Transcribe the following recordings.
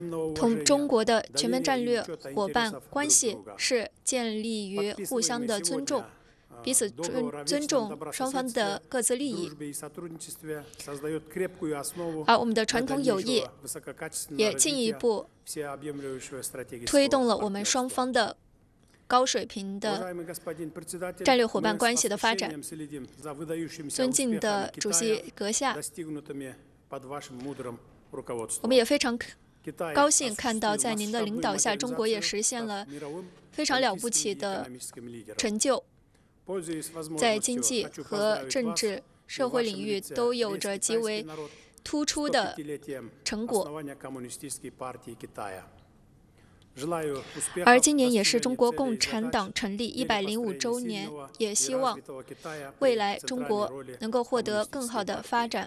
同中国的全面战略伙伴关系是建立于互相的尊重，彼此尊重双方的各自利益，而我们的传统友谊也进一步推动了我们双方的高水平的战略伙伴关系的发展。尊敬的主席阁下，我们也非常高兴看到，在您的领导下，中国也实现了非常了不起的成就，在经济和政治、社会领域都有着极为突出的成果。而今年也是中国共产党成立105周年，也希望未来中国能够获得更好的发展。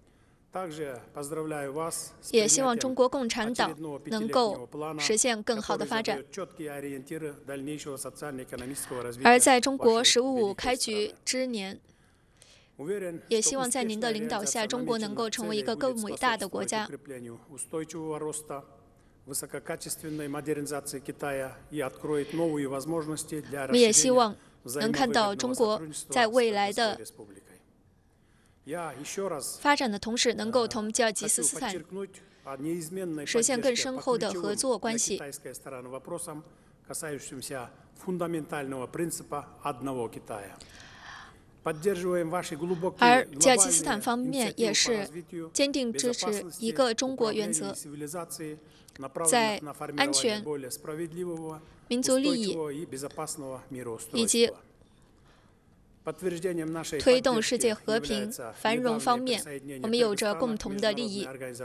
也希望中国共产党能够实现更好的发展。而在中国“15+5”开局之年，也希望在您的领导下，中国能够成为一个更伟大的国家。我们也希望能看到中国在未来的发展的同时，能够同吉尔吉斯斯坦实现更深厚的合作关系。而吉尔吉斯斯坦方面也是坚定支持一个中国原则，在安全、民族利益以及推动世界和平繁荣方面，我们有着共同的利益。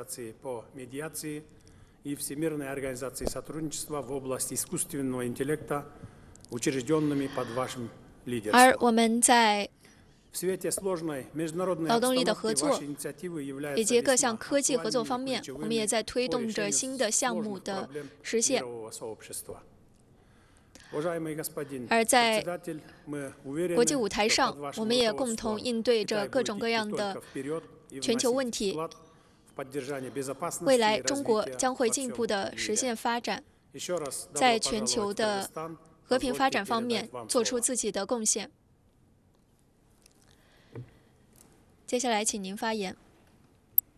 而我们在劳动力的合作以及各项科技合作方面，我们也在推动着新的项目的实现。而在国际舞台上，我们也共同应对着各种各样的全球问题。未来，中国将会进一步地实现发展，在全球的和平发展方面做出自己的贡献。接下来，请您发言。